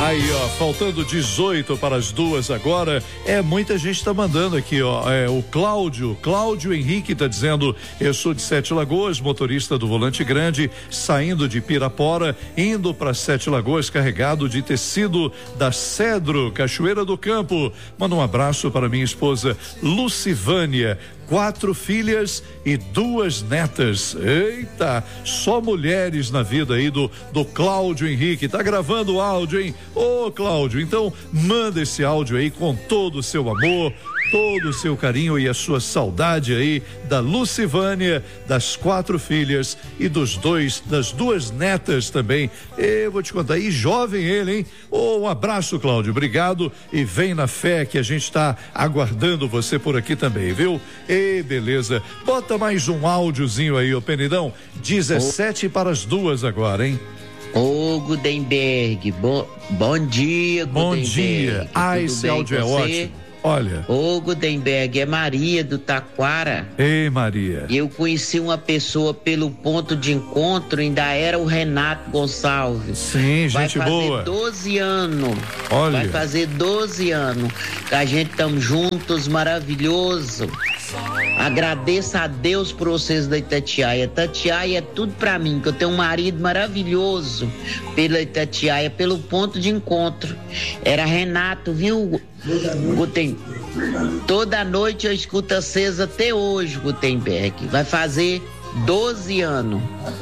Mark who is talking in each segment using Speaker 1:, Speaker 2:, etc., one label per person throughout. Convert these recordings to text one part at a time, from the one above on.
Speaker 1: Aí, ó, faltando 18 para as 2 agora. Muita gente tá mandando aqui, ó. O Cláudio Henrique tá dizendo: eu sou de Sete Lagoas, motorista do volante grande, saindo de Pirapora, indo para Sete Lagoas, carregado de tecido da Cedro, Cachoeira do Campo. Manda um abraço para minha esposa Lucivânia. 4 filhas e 2 netas. Eita, só mulheres na vida aí do Cláudio Henrique. Tá gravando o áudio, hein? Ô, Cláudio, então manda esse áudio aí com todo o seu amor, todo o seu carinho e a sua saudade aí da Lucivânia, das 4 filhas e das 2 netas também. Eu vou te contar aí, jovem ele, hein? Um abraço, Cláudio, obrigado, e vem na fé que a gente tá aguardando você por aqui também, viu? Beleza. Bota mais um áudiozinho aí, ô Penidão. 17 para as 2 agora, hein?
Speaker 2: Ô, Gutenberg, bom dia, Gutenberg.
Speaker 1: Bom dia. Esse áudio é ótimo. Olha.
Speaker 2: Ô, Gutenberg, é Maria do Taquara.
Speaker 1: Ei, Maria.
Speaker 2: Eu conheci uma pessoa pelo ponto de encontro, ainda era o Renato Gonçalves.
Speaker 1: Sim, gente boa.
Speaker 2: Vai fazer 12 anos.
Speaker 1: Olha.
Speaker 2: Vai fazer 12 anos. Que a gente estamos juntos, maravilhoso. Agradeço a Deus por vocês da Itatiaia. Itatiaia é tudo pra mim, que eu tenho um marido maravilhoso pela Itatiaia, pelo ponto de encontro. Era Renato, viu, Gutenberg? Toda noite eu escuto vocês até hoje, Gutenberg. Vai fazer 12 anos.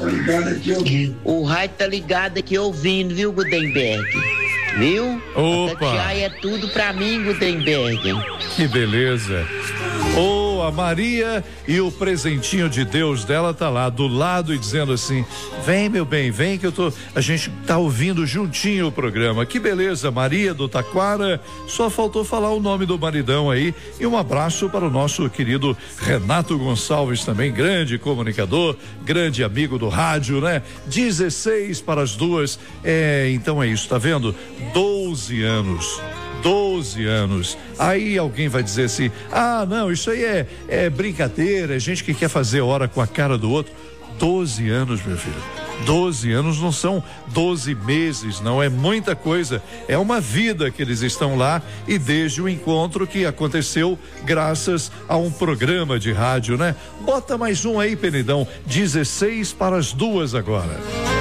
Speaker 2: O raio tá ligado aqui ouvindo, viu, Gutenberg? Viu?
Speaker 1: Opa!
Speaker 2: Itatiaia é tudo pra mim, Gutenberg.
Speaker 1: Que beleza. A Maria e o presentinho de Deus dela tá lá do lado e dizendo assim: vem, meu bem, vem que a gente tá ouvindo juntinho o programa. Que beleza, Maria do Taquara. Só faltou falar o nome do maridão aí, e um abraço para o nosso querido Renato Gonçalves também, grande comunicador, grande amigo do rádio, né? 16 para as 2. Então é isso, tá vendo? 12 anos. 12 anos. Aí alguém vai dizer assim: não, isso aí é brincadeira, é gente que quer fazer hora com a cara do outro. 12 anos, meu filho. 12 anos não são 12 meses, não, é muita coisa. É uma vida que eles estão lá, e desde o encontro que aconteceu graças a um programa de rádio, né? Bota mais um aí, Penidão. 16 para as 2 agora.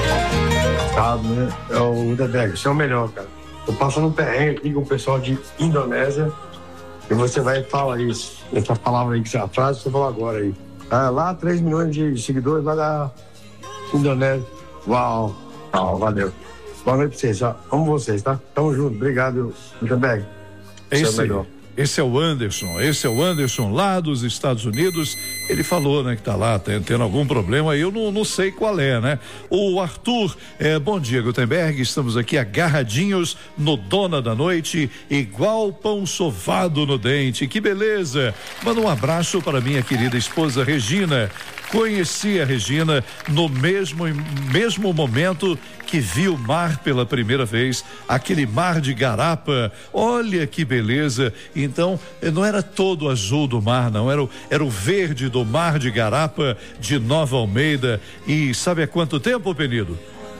Speaker 3: Né? O Gutenberg, isso é o melhor, cara. Tô passando um perrengue aqui com o pessoal de Indonésia, e você vai falar isso, essa palavra aí, a frase que você falou agora aí. Lá 3 milhões de seguidores lá da Indonésia. Uau, valeu. Boa noite pra vocês, amo vocês, tá? Tamo junto, obrigado, Gutenberg. Isso é o melhor.
Speaker 1: Esse é o Anderson lá dos Estados Unidos. Ele falou, né, que tá lá tendo algum problema, eu não sei qual é, né? O Arthur, bom dia, Gutenberg, estamos aqui agarradinhos no Dona da Noite, igual pão sovado no dente, que beleza. Manda um abraço para minha querida esposa Regina. Conheci a Regina no mesmo momento que vi o mar pela primeira vez, aquele mar de Garapa. Olha que beleza. Então, não era todo azul do mar, não, era o verde do mar de Garapa, de Nova Almeida. E sabe há quanto tempo, Penido?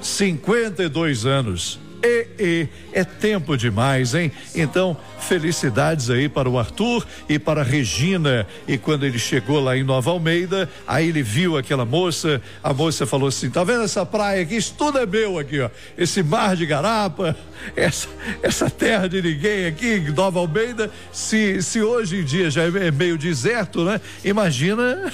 Speaker 1: 52 anos. É tempo demais, hein? Então, felicidades aí para o Arthur e para a Regina. E quando ele chegou lá em Nova Almeida, aí ele viu aquela moça, a moça falou assim: tá vendo essa praia aqui? Isso tudo é meu aqui, ó. Esse mar de Garapa, essa terra de ninguém aqui em Nova Almeida, se hoje em dia já é meio deserto, né? Imagina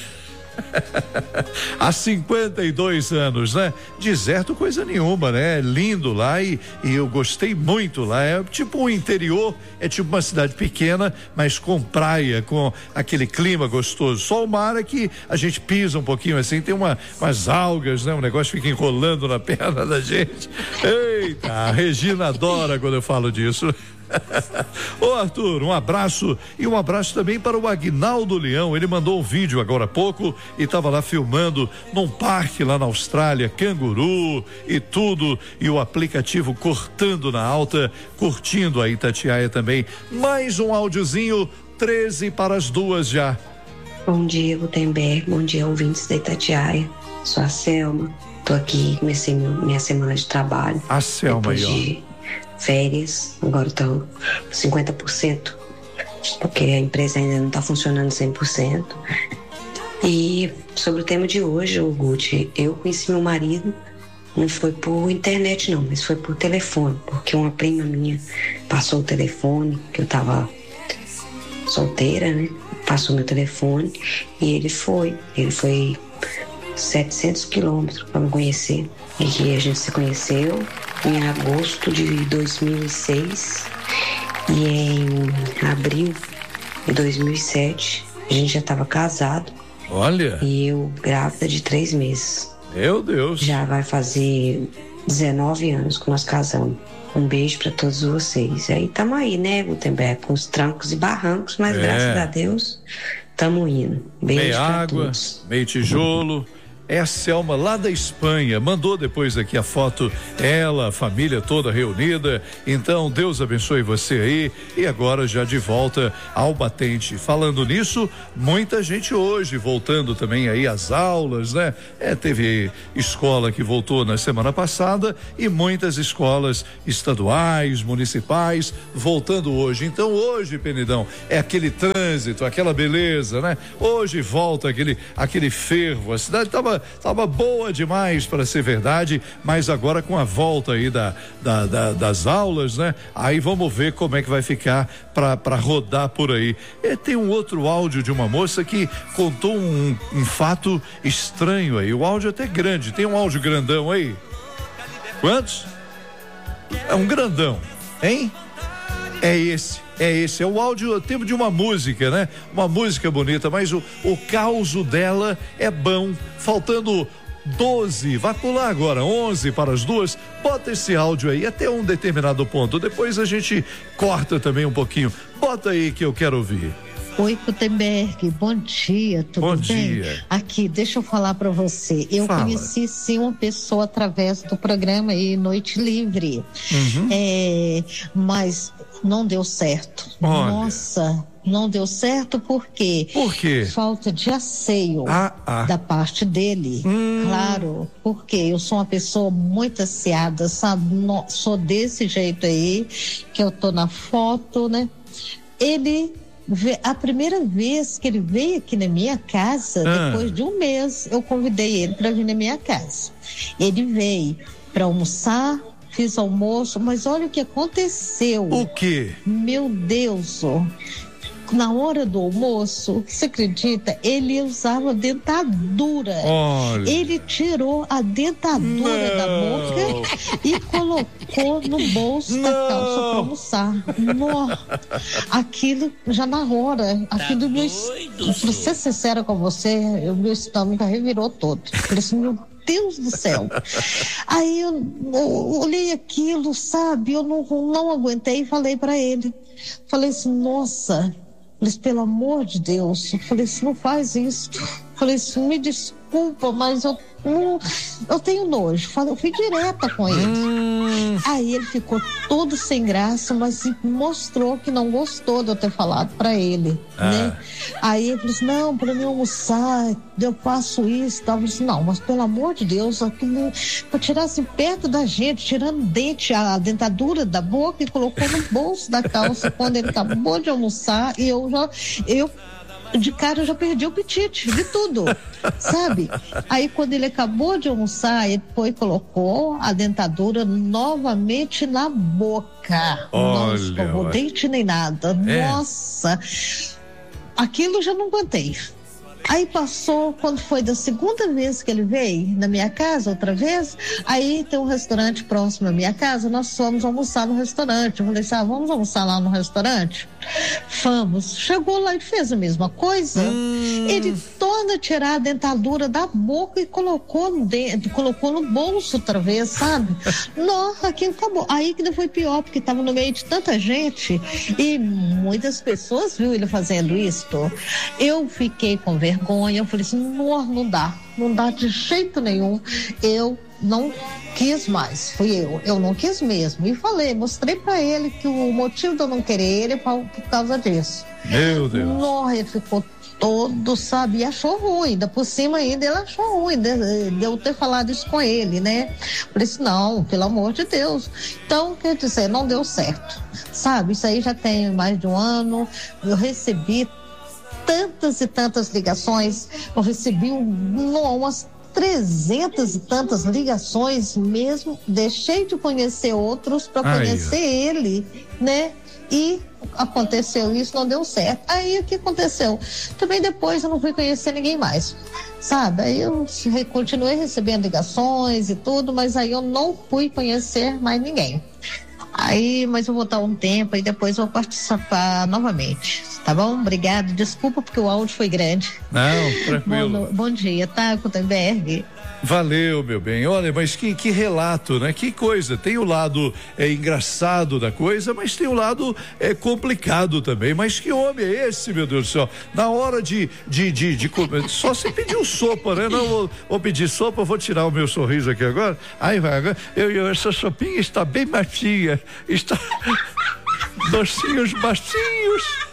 Speaker 1: há 52 anos, né? Deserto coisa nenhuma, né? É lindo lá e eu gostei muito lá. É tipo o interior, é tipo uma cidade pequena, mas com praia, com aquele clima gostoso. Só o mar é que a gente pisa um pouquinho assim, tem umas algas, né? O negócio fica enrolando na perna da gente. Eita, a Regina adora quando eu falo disso. Ô Arthur, um abraço, e um abraço também para o Aguinaldo Leão. Ele mandou um vídeo agora há pouco e estava lá filmando num parque lá na Austrália, canguru e tudo, e o aplicativo cortando na alta, curtindo a Itatiaia também. Mais um áudiozinho, 13 para as 2 já.
Speaker 4: Bom dia, Gutenberg, bom dia, ouvintes da Itatiaia. Sou a Selma, tô aqui, comecei minha semana de trabalho.
Speaker 1: A Selma aí, ó.
Speaker 4: férias, agora estou 50%, porque a empresa ainda não está funcionando 100%. E sobre o tema de hoje, o Guti, eu conheci meu marido, não foi por internet não, mas foi por telefone, porque uma prima minha passou o telefone, que eu estava solteira, né? Passou meu telefone e ele foi 700 quilômetros para me conhecer. E a gente se conheceu em agosto de 2006 e em abril de 2007 a gente já estava casado.
Speaker 1: Olha!
Speaker 4: E eu grávida de 3 meses.
Speaker 1: Meu Deus!
Speaker 4: Já vai fazer 19 anos que nós casamos. Um beijo para todos vocês. Aí tamo aí, né, Gutenberg, com os trancos e barrancos, mas graças a Deus tamo indo. Beijo
Speaker 1: meia
Speaker 4: pra
Speaker 1: água,
Speaker 4: todos.
Speaker 1: meio tijolo. É a Selma lá da Espanha, mandou depois aqui a foto, ela, a família toda reunida. Então Deus abençoe você aí, e agora já de volta ao batente. Falando nisso, muita gente hoje voltando também aí às aulas, né? Teve escola que voltou na semana passada e muitas escolas estaduais, municipais voltando hoje. Então hoje, Penidão, é aquele trânsito, aquela beleza, né? Hoje volta aquele fervo, a cidade tava boa demais para ser verdade, mas agora com a volta aí das aulas, né? Aí vamos ver como é que vai ficar para rodar por aí. Tem um outro áudio de uma moça que contou um fato estranho aí. O áudio é até grande, tem um áudio grandão aí. Quantos? É um grandão, hein? É esse, é o áudio, tempo de uma música, né? Uma música bonita, mas o causo dela é bom, faltando 12, vai pular agora, 11 para as 2, bota esse áudio aí até um determinado ponto, depois a gente corta também um pouquinho, bota aí que eu quero ouvir.
Speaker 5: Oi, Gutenberg, bom dia, tudo
Speaker 1: bom
Speaker 5: bem?
Speaker 1: Dia.
Speaker 5: Aqui, deixa eu falar para você, eu conheci sim uma pessoa através do programa aí, Noite Livre, mas não deu certo.
Speaker 1: Olha.
Speaker 5: Nossa, não deu certo por quê?
Speaker 1: Por quê?
Speaker 5: Falta de asseio da parte dele, claro, porque eu sou uma pessoa muito asseada, sabe? Sou desse jeito aí, que eu tô na foto, né? A primeira vez que ele veio aqui na minha casa, depois de um mês, eu convidei ele para vir na minha casa. Ele veio para almoçar, fiz almoço, mas olha o que aconteceu.
Speaker 1: O quê?
Speaker 5: Meu Deus, na hora do almoço, você acredita? Ele usava dentadura.
Speaker 1: Olha.
Speaker 5: Ele tirou a dentadura da boca e colocou no bolso da calça para almoçar. Aquilo já na hora, aquilo pra ser sincera com você, o meu estômago revirou todo. Falei assim, meu Deus do céu. Aí eu olhei aquilo, sabe? Eu não aguentei e falei para ele. Falei assim, nossa, mas pelo amor de Deus, eu falei assim, não faz isso. Eu falei assim, me desculpa, mas eu tenho nojo. Eu fui direta com ele. Aí ele ficou todo sem graça, mas mostrou que não gostou de eu ter falado pra ele, né? Aí ele falou assim, não, pra mim almoçar, eu faço isso e tal. Eu falei assim, não, mas pelo amor de Deus, aquilo, pra tirar assim perto da gente, tirando a dentadura da boca e colocou no bolso da calça quando ele acabou de almoçar, e eu de cara eu já perdi o apetite de tudo, sabe? Aí quando ele acabou de almoçar, ele foi e colocou a dentadura novamente na boca. Não escovou dente nem nada. Nossa, aquilo eu já não aguentei. Aí passou, quando foi da segunda vez que ele veio na minha casa, outra vez, aí tem um restaurante próximo à minha casa, nós fomos almoçar no restaurante. Eu falei assim, vamos almoçar lá no restaurante? Fomos. Chegou lá e fez a mesma coisa. Ele torna a tirar a dentadura da boca e colocou no bolso outra vez, sabe? Nossa, aquilo acabou. Aí que foi pior, porque estava no meio de tanta gente e muitas pessoas viu ele fazendo isso. Eu fiquei com vergonha, eu falei assim, não dá de jeito nenhum. Eu não quis mais, eu não quis mesmo. E mostrei pra ele que o motivo de eu não querer ele é por causa disso.
Speaker 1: Meu Deus.
Speaker 5: Ele ficou todo, sabe? E achou ruim, ainda por cima ainda ele achou ruim de eu ter falado isso com ele, né? Falei assim, não, pelo amor de Deus. Então, quer dizer, não deu certo, sabe? Isso aí já tem mais de um ano, eu recebi tantas e tantas ligações, eu recebi umas 300 e tantas ligações mesmo, deixei de conhecer outros para conhecer ele, né? E aconteceu isso, não deu certo. Aí o que aconteceu? Também depois eu não fui conhecer ninguém mais, sabe? Aí eu continuei recebendo ligações e tudo, mas aí eu não fui conhecer mais ninguém. Aí, mas eu vou dar um tempo e depois eu vou participar novamente, tá bom? Obrigado, desculpa porque o áudio foi grande.
Speaker 1: Não, tranquilo.
Speaker 5: Bom dia, tá, Gutenberg?
Speaker 1: Valeu, meu bem. Olha, mas que relato, né? Que coisa. Tem o lado engraçado da coisa, mas tem o lado complicado também. Mas que homem é esse, meu Deus do céu? Na hora de comer, só se pediu sopa, né? Não vou pedir sopa, vou tirar o meu sorriso aqui agora. Aí vai, agora. Essa sopinha está bem macia, está docinhos macios.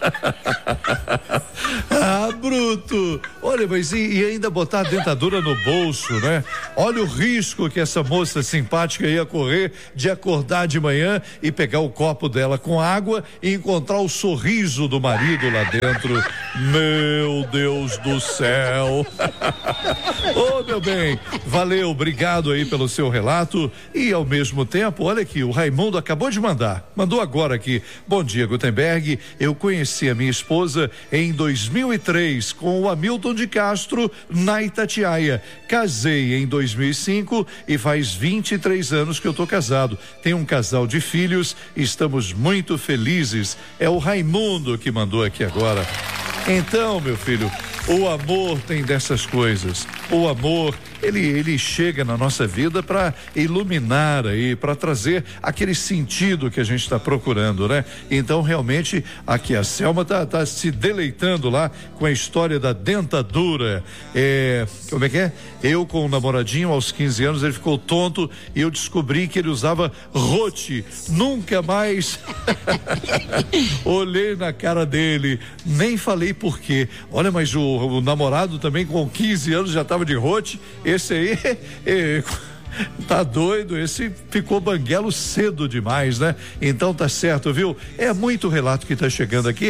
Speaker 1: Ah, bruto. Olha, mas e ainda botar a dentadura no bolso, né? Olha o risco que essa moça simpática ia correr de acordar de manhã e pegar o copo dela com água e encontrar o sorriso do marido lá dentro. Meu Deus do céu. Ô, meu bem, valeu, obrigado aí pelo seu relato e ao mesmo tempo, olha aqui, o Raimundo acabou de mandou agora aqui. Bom dia, Gutenberg, eu conheci a minha esposa em 2003 com o Hamilton de Castro na Itatiaia. Casei em 2005 e faz 23 anos que eu tô casado. Tenho um casal de filhos e estamos muito felizes. É o Raimundo que mandou aqui agora. Então, meu filho, o amor tem dessas coisas. O amor, ele chega na nossa vida para iluminar aí, para trazer aquele sentido que a gente está procurando, né? Então, realmente, aqui a Selma tá se deleitando lá com a história da dentadura. Como é que é? Eu com o namoradinho aos 15 anos, ele ficou tonto e eu descobri que ele usava rote. Nunca mais olhei na cara dele, nem falei por quê. Olha, mas o namorado também com 15 anos já estava de rote. Esse aí tá doido, esse ficou banguelo cedo demais, né? Então tá certo, viu? É muito relato que tá chegando aqui.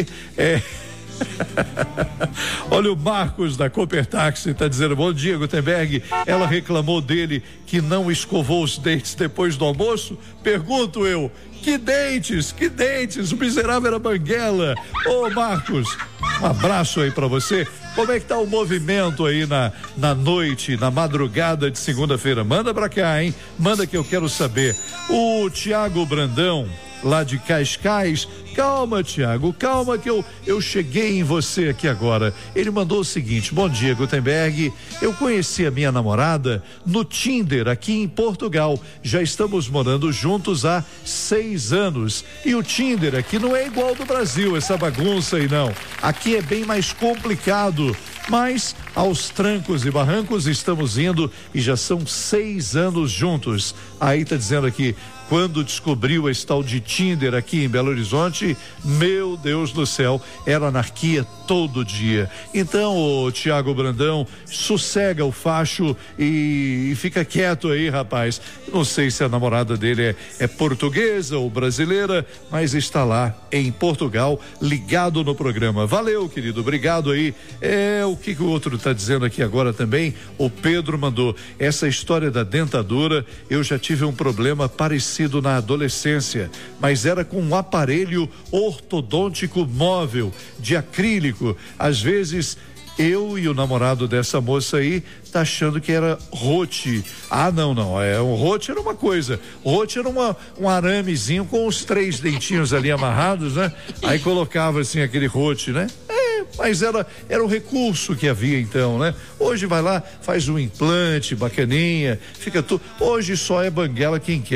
Speaker 1: Olha, o Marcos da Copertaxi está dizendo: bom dia, Gutenberg. Ela reclamou dele que não escovou os dentes depois do almoço. Pergunto eu: que dentes? O miserável era banguela. Ô, Marcos, um abraço aí pra você. Como é que tá o movimento aí na noite, na madrugada de segunda-feira? Manda pra cá, hein? Manda que eu quero saber. O Tiago Brandão, lá de Cascais. Calma, Tiago, calma que eu cheguei em você aqui agora. Ele mandou o seguinte: bom dia, Gutenberg. Eu conheci a minha namorada no Tinder aqui em Portugal. Já estamos morando juntos há 6 anos. E o Tinder aqui não é igual do Brasil, essa bagunça aí não. Aqui é bem mais complicado. Mas aos trancos e barrancos estamos indo e já são 6 anos juntos. Aí tá dizendo aqui: quando descobriu esse tal de Tinder aqui em Belo Horizonte, meu Deus do céu, era anarquia todo dia. Então, ô Tiago Brandão, sossega o facho e fica quieto aí, rapaz. Não sei se a namorada dele é portuguesa ou brasileira, mas está lá em Portugal, ligado no programa. Valeu, querido, obrigado aí. O que o outro tá dizendo aqui agora também? O Pedro mandou: essa história da dentadura, eu já tive um problema parecido na adolescência, mas era com um aparelho ortodôntico móvel de acrílico. Às vezes eu e o namorado dessa moça aí tá achando que era rote. Ah, não, um rote era uma coisa. Rote era um aramezinho com os 3 dentinhos ali amarrados, né? Aí colocava assim aquele rote, né? Mas era o recurso que havia então, né? Hoje vai lá, faz um implante bacaninha, fica tudo. Hoje só é banguela quem quer.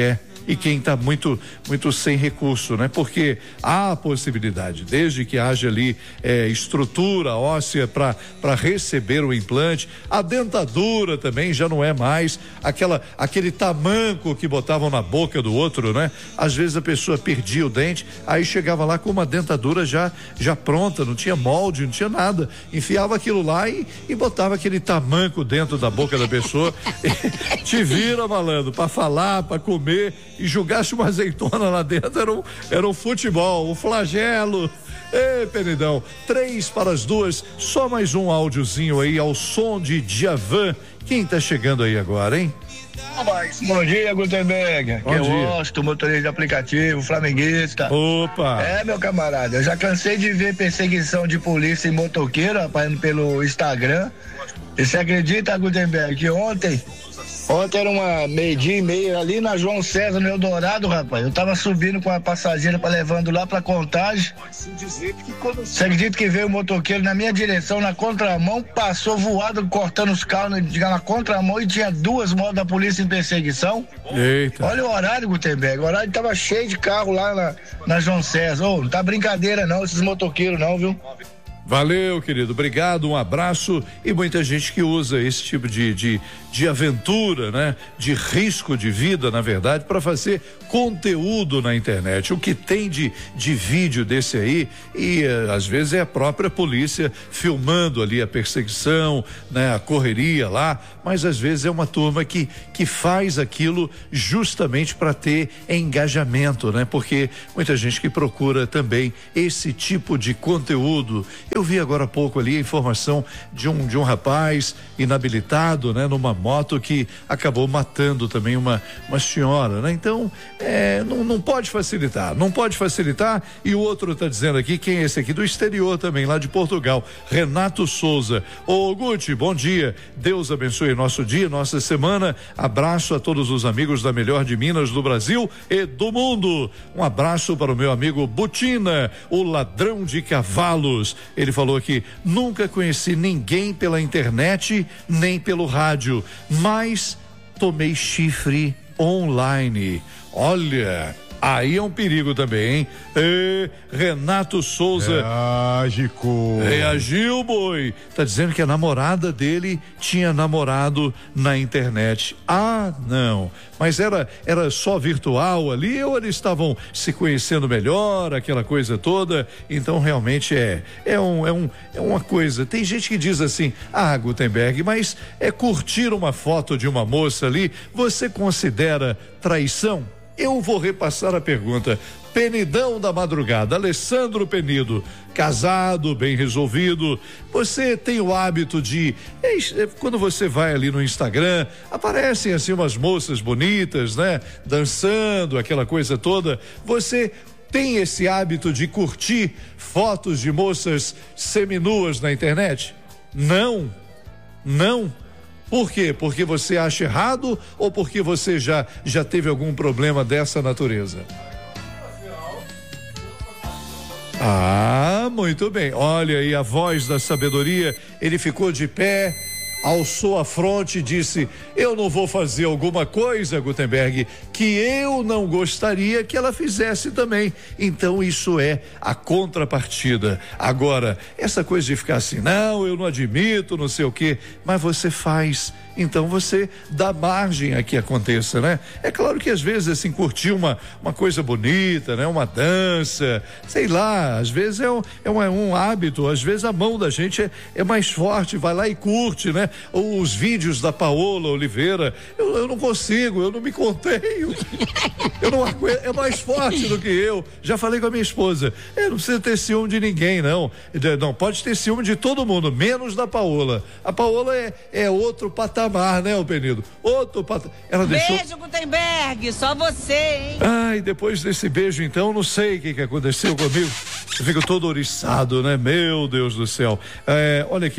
Speaker 1: e quem está muito sem recurso, né? Porque há a possibilidade, desde que haja ali estrutura óssea para receber o implante, a dentadura também já não é mais aquele tamanco que botavam na boca do outro, né? Às vezes a pessoa perdia o dente, aí chegava lá com uma dentadura já pronta, não tinha molde, não tinha nada, enfiava aquilo lá e botava aquele tamanco dentro da boca da pessoa. Te vira, malandro, para falar, para comer, e jogasse uma azeitona lá dentro, era um futebol, um flagelo. Ei, Penidão, 3:02, só mais um áudiozinho aí ao som de Djavan. Quem tá chegando aí agora, hein?
Speaker 6: Bom dia, Gutenberg.
Speaker 1: Bom dia.
Speaker 6: Gosto, motorista de aplicativo, flamenguista.
Speaker 1: Opa!
Speaker 6: Meu camarada, eu já cansei de ver perseguição de polícia e motoqueiro, rapaz, pelo Instagram. E você acredita, Gutenberg, que ontem era uma 12:30 ali na João César, no Eldorado, rapaz. Eu tava subindo com a passageira levando lá pra Contagem. Você acredita que veio o motoqueiro na minha direção, na contramão, passou voado, cortando os carros na contramão, e tinha 2 motos da polícia em perseguição?
Speaker 1: Eita.
Speaker 6: Olha o horário, Gutenberg. O horário tava cheio de carro lá na João César. Não tá brincadeira não, esses motoqueiros não, viu?
Speaker 1: Valeu, querido, obrigado, um abraço. E muita gente que usa esse tipo de aventura, né? De risco de vida, na verdade, para fazer conteúdo na internet. O que tem de vídeo desse aí, e às vezes é a própria polícia filmando ali a perseguição, né? A correria lá, mas às vezes é uma turma que faz aquilo justamente para ter engajamento, né? Porque muita gente que procura também esse tipo de conteúdo. Eu vi agora há pouco ali a informação de um rapaz inabilitado, né? Numa moto que acabou matando também uma senhora, né? Então, não pode facilitar, e o outro tá dizendo aqui, quem é esse aqui? Do exterior também, lá de Portugal, Renato Souza. Ô Guti, bom dia, Deus abençoe nosso dia, nossa semana, abraço a todos os amigos da melhor de Minas, do Brasil e do mundo. Um abraço para o meu amigo Butina, o ladrão de cavalos. Ele falou que nunca conheci ninguém pela internet nem pelo rádio, mas tomei chifre online. Olha, aí é um perigo também, hein? Renato Souza. Reagiu, boi. Tá dizendo que a namorada dele tinha namorado na internet. Ah, não. Mas era só virtual ali, ou eles estavam se conhecendo melhor, aquela coisa toda? Então realmente é uma coisa. Tem gente que diz assim: ah, Gutenberg, mas curtir uma foto de uma moça ali, você considera traição? Eu vou repassar a pergunta. Penidão da madrugada, Alessandro Penido, casado, bem resolvido, você tem o hábito de, quando você vai ali no Instagram, aparecem assim umas moças bonitas, né? Dançando, aquela coisa toda, você tem esse hábito de curtir fotos de moças seminuas na internet? Não. Por quê? Porque você acha errado ou porque você já teve algum problema dessa natureza? Ah, muito bem. Olha aí a voz da sabedoria. Ele ficou de pé, alçou a fronte e disse: eu não vou fazer alguma coisa, Gutenberg, que eu não gostaria que ela fizesse também. Então isso é a contrapartida. Agora, essa coisa de ficar assim, não, eu não admito, não sei o quê, mas você faz. Então você dá margem a que aconteça, né? É claro que às vezes assim, curtir uma coisa bonita, né? Uma dança, sei lá, às vezes é um hábito, às vezes a mão da gente é mais forte, vai lá e curte, né? Os vídeos da Paola Oliveira, eu não consigo, eu não me contenho, eu não aguento, é mais forte do que eu. Já falei com a minha esposa, não precisa ter ciúme de ninguém, não, pode ter ciúme de todo mundo, menos da Paola. A Paola é outro patamar, né, o Penido? Outro patamar. Ela deixou...
Speaker 7: Beijo, Gutenberg, só você, hein?
Speaker 1: Ai, depois desse beijo, então, não sei o que aconteceu comigo. Eu fico todo oriçado, né? Meu Deus do céu. Olha aqui,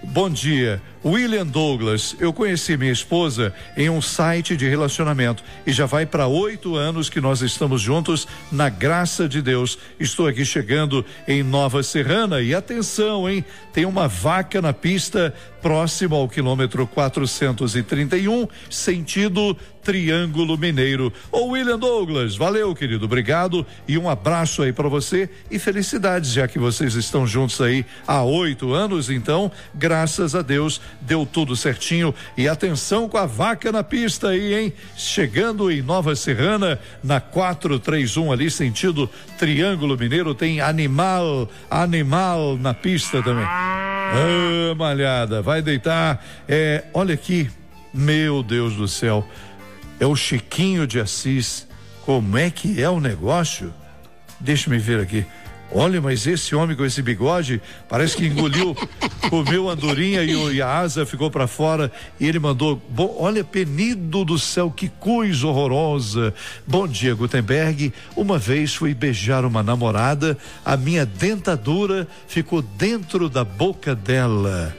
Speaker 1: Bom dia, William Douglas. Eu conheci minha esposa em um site de relacionamento e já vai para 8 anos que nós estamos juntos na graça de Deus. Estou aqui chegando em Nova Serrana e atenção, hein? Tem uma vaca na pista próximo ao quilômetro 431, sentido Triângulo Mineiro. Ô William Douglas, valeu, querido, obrigado e um abraço aí para você e felicidades, já que vocês estão juntos aí há 8 anos, então, graças a Deus, deu tudo certinho. E atenção com a vaca na pista aí, hein? Chegando em Nova Serrana, na 431 ali, sentido Triângulo Mineiro, tem animal na pista também. Ah, malhada, vai deitar. Olha aqui, meu Deus do céu, é o Chiquinho de Assis. Como é que é o negócio? Deixa-me ver aqui. Olha, mas esse homem com esse bigode parece que engoliu, comeu andorinha e a asa ficou para fora e ele mandou, olha, Penido do céu, que coisa horrorosa. Bom dia, Gutenberg. Uma vez fui beijar uma namorada, a minha dentadura ficou dentro da boca dela.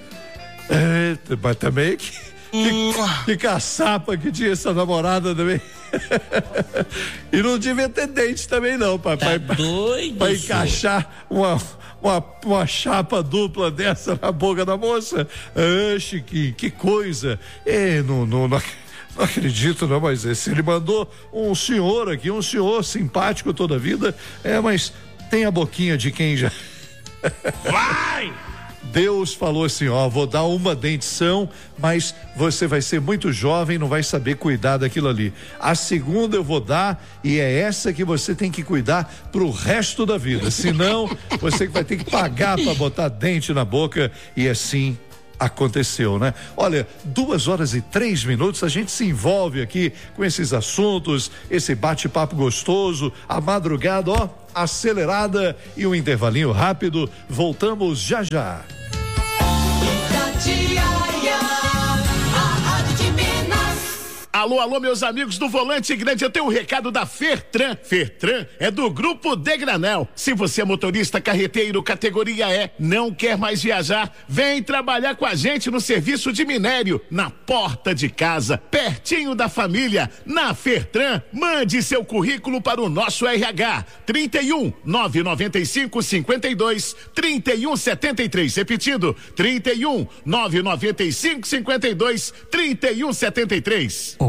Speaker 1: Mas também que caçapa que tinha essa namorada também. E não devia ter dente também não, papai.
Speaker 8: Tá doido,
Speaker 1: pra encaixar uma chapa dupla dessa na boca da moça. Chiquinho, que coisa. Não acredito não, mas se ele mandou um senhor aqui, um senhor simpático toda a vida, mas tem a boquinha de quem já...
Speaker 8: Vai!
Speaker 1: Deus falou assim, vou dar uma dentição, mas você vai ser muito jovem, não vai saber cuidar daquilo ali. A segunda eu vou dar e é essa que você tem que cuidar pro resto da vida. Senão, você vai ter que pagar para botar dente na boca e assim aconteceu, né? Olha, 2h03, a gente se envolve aqui com esses assuntos, esse bate-papo gostoso, a madrugada, acelerada e um intervalinho rápido. Voltamos já já.
Speaker 9: Alô, meus amigos do Volante Grande, eu tenho um recado da Fertran. Fertran é do Grupo Degranel. Se você é motorista carreteiro categoria E, não quer mais viajar, vem trabalhar com a gente no serviço de minério, na porta de casa, pertinho da família. Na Fertran, mande seu currículo para o nosso RH, 31 995 52 31 73. Repetindo, 31 995 52 31 73.